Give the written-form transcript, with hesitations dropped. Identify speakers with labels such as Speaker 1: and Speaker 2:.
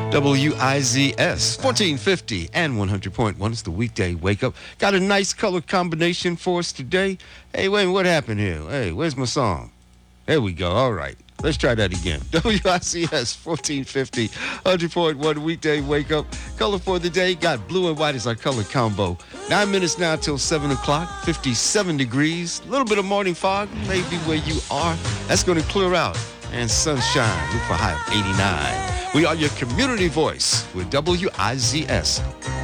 Speaker 1: WIZS 1450 and 100.1 is the weekday wake up. Got a nice color combination for us today. Hey, wait, what happened here? Hey, where's my song? There we go. All right. Let's try that again. WICS 1450, 100.1 weekday wake up. Color for the day. Got blue and white as our color combo. 9 minutes now till 7 o'clock. 57 degrees. A little bit of morning fog, maybe where you are. That's going to clear out. And sunshine. Look for a high of 89. We are your community voice with WIZS.